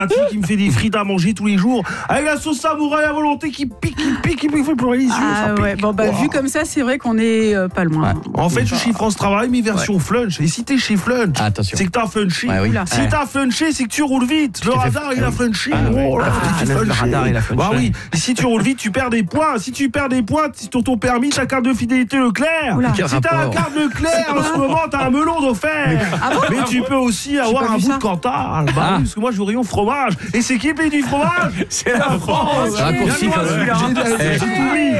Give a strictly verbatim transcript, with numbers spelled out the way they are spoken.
Un type qui me fait des frites à manger tous les jours avec la sauce samouraï à volonté qui pique, qui pique, qui me fait pleurer les yeux. Ah ouais, bon bah wow. Vu comme ça, c'est vrai qu'on est euh, pas loin. Ouais. En fait, je suis chez France Travail, mais version ouais. Flunch. Et si t'es chez Flunch, ah, c'est que t'as flunché. Ouais, oui. Si t'as flunché, c'est que tu roules vite. Le radar, fait... il a flunché. Ah, ouais. Oh là, ah, le, le radar, il a flunché. Bah oui. Et si tu roules vite, tu perds des points. Si tu perds des points, sur ton permis, ta carte de fidélité Leclerc. Oula. Si t'as la carte Leclerc, en ce moment, t'as un melon d'offert. Ah bon mais tu peux aussi avoir un bout de Cantal. Bah ah. oui, parce que moi, je veux rayon fromage. Et c'est qui le pays du fromage? C'est la France. C'est raccourci quand même.